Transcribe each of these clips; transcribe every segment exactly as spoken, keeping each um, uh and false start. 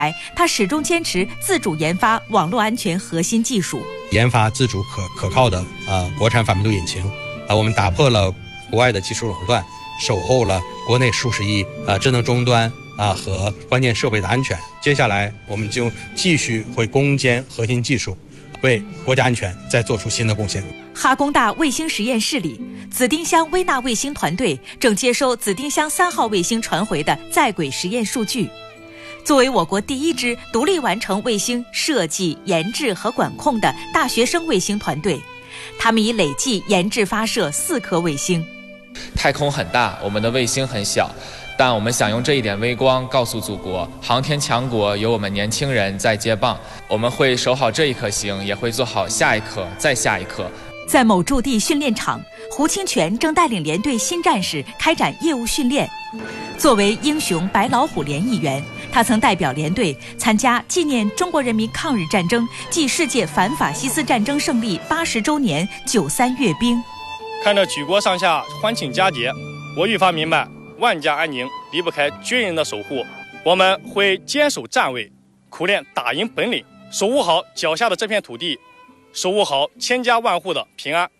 他始终坚持自主研发网络安全核心技术， 研发自主可可靠的呃国产反病毒引擎。啊，我们打破了国外的技术垄断，守候了国内数十亿啊智能终端啊和关键设备的安全。接下来，我们就继续会攻坚核心技术，为国家安全再做出新的贡献。 哈工大卫星实验室里，紫丁香微纳卫星团队正接收紫丁香三号卫星传回的在轨实验数据。作为我国第一支独立完成卫星设计、研制和管控的大学生卫星团队，他们已累计研制发射四颗卫星。 太空很大，我们的卫星很小，但我们想用这一点微光告诉祖国，航天强国有我们年轻人在接棒。我们会守好这一颗星，也会做好下一颗，再下一颗。 在某驻地训练场，胡清泉正带领连队新战士开展业务训练。作为英雄白老虎连一员，他曾代表连队参加纪念中国人民抗日战争暨世界反法西斯战争胜利八十周年九三阅兵。 看着举国上下欢庆佳节，我愈发明白，万家安宁离不开军人的守护。我们会坚守站位，苦练打赢本领，守护好脚下的这片土地，守护好千家万户的平安。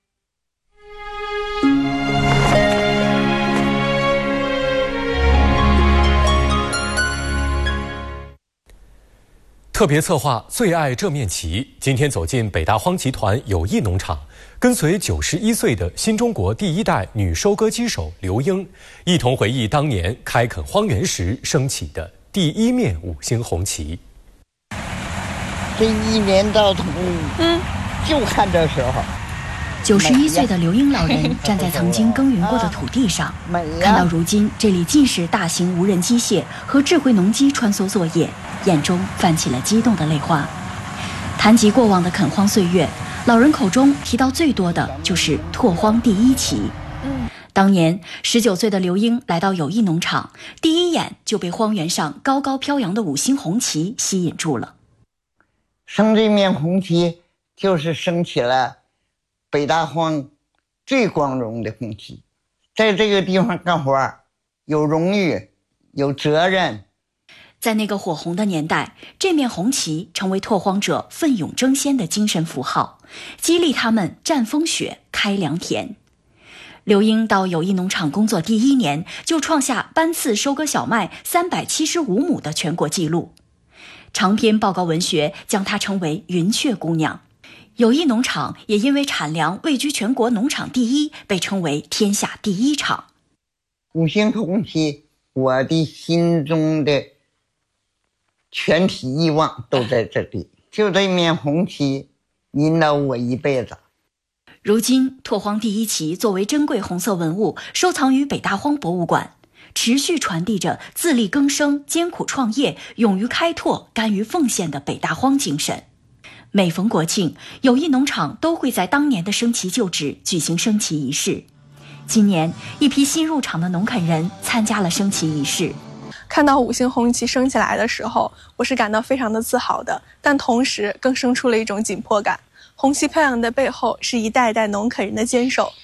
特别策划最爱这面旗，今天走进北大荒集团友谊农场，跟随九十一岁的新中国第一代女收割机手刘英，一同回忆当年开垦荒原时升起的第一面五星红旗。 这一年到头，嗯，就看这时候。 九十一岁的刘英老人站在曾经耕耘过的土地上，看到如今这里尽是大型无人机械和智慧农机穿梭作业，眼中泛起了激动的泪花。谈及过往的垦荒岁月，老人口中提到最多的就是拓荒第一期。当年十九岁的刘英来到友谊农场，第一眼就被荒原上高高飘扬的五星红旗吸引住了。 升这面红旗就是升起了北大荒最光荣的红旗，在这个地方干活有荣誉有责任。 在那个火红的年代，这面红旗成为拓荒者奋勇争先的精神符号，激励他们战风雪开良田。刘英到友谊农场工作第一年，就创下班次收割小麦三百七十五亩的全国纪录，长篇报告文学将她称为云雀姑娘。友谊农场也因为产粮位居全国农场第一，被称为天下第一场。 五星红旗，我的心中的全体欲望都在这里，就这面红旗引导我一辈子。 如今拓荒第一旗作为珍贵红色文物收藏于北大荒博物馆，持续传递着自力更生、艰苦创业、勇于开拓、甘于奉献的北大荒精神。每逢国庆，友谊农场都会在当年的升旗旧址举行升旗仪式。今年一批新入场的农垦人参加了升旗仪式。 看到五星红旗升起来的时候，我是感到非常的自豪的，但同时更生出了一种紧迫感。红旗飘扬的背后是一代代农垦人的坚守。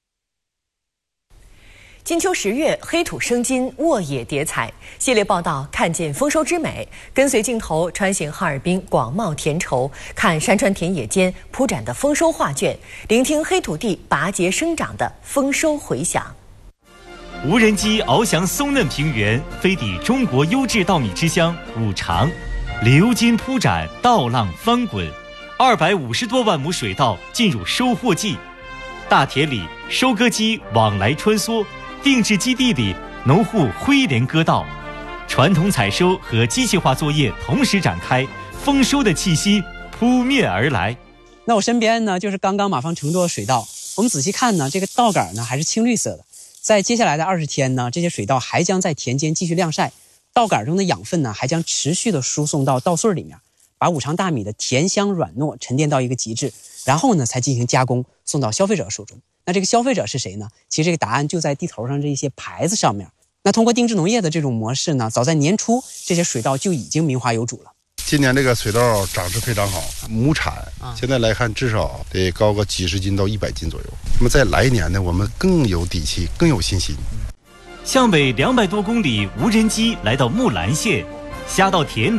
金秋十月，黑土生金，沃野叠彩。系列报道看见丰收之美，跟随镜头穿行哈尔滨广袤田畴，看山川田野间铺展的丰收画卷，聆听黑土地拔节生长的丰收回响。 无人机翱翔松嫩平原，飞抵中国优质稻米之乡五常，流金铺展，稻浪翻滚，二百五十多万亩水稻进入收获季。大田里，收割机往来穿梭。定制基地里，农户挥镰割稻，传统采收和机械化作业同时展开，丰收的气息扑面而来。 那我身边呢，就是刚刚马放乘坐的水稻。我们仔细看呢，这个稻杆呢还是青绿色的。在接下来的二十天呢，这些水稻还将在田间继续晾晒，稻杆中的养分呢还将持续的输送到稻穗里面，把五常大米的甜香软糯沉淀到一个极致，然后呢才进行加工，送到消费者手中。那这个消费者是谁呢？其实这个答案就在地头上这一些牌子上面。那通过定制农业的这种模式呢，早在年初这些水稻就已经名花有主了。 今年这个水稻长势非常好，亩产现在来看至少得高个几十斤到一百斤左右。那么在来年呢，我们更有底气，更有信心。 向北两百多公里，无人机来到木兰县， 下到田里。